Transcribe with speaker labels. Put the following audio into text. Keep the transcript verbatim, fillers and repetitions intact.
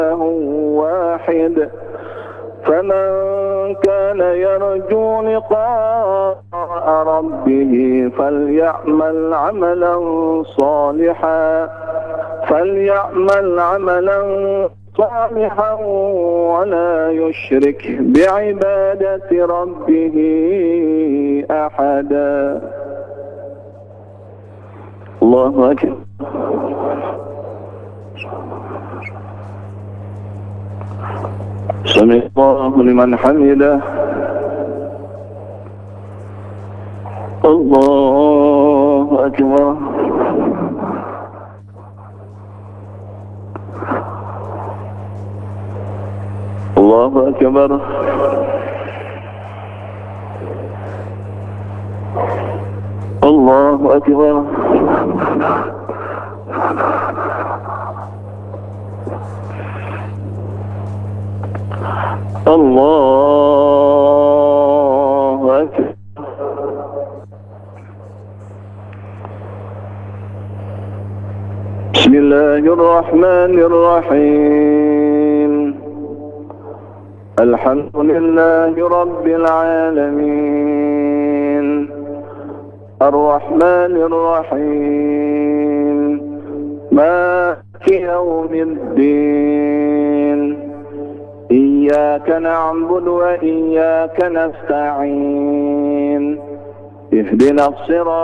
Speaker 1: واحد. فمن كان يرجو لقاء ربه فليعمل عملا صالحا فليعمل عملا صالحا ولا يشرك بعبادة ربه أحدا. الله أكبر. سمع الله لمن حمده. الله أكبر. الله أكبر. الله أكبر. الله أكبر. بسم الله الرحمن الرحيم. الحمد لله رب العالمين الرحمن الرحيم مالك يوم الدين. إياك نعبد وإياك نستعين. اهدنا الصراط